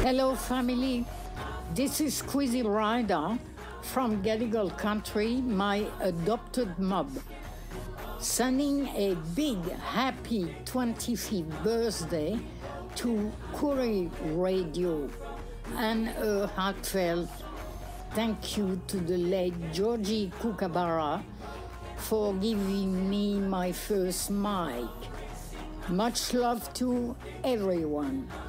Hello, family. This is Squeezy Rider from Gadigal Country, my adopted mob, sending a big happy 25th birthday to Koori Radio and a heartfelt thank you to the late Georgie Kookaburra for giving me my first mic. Much love to everyone.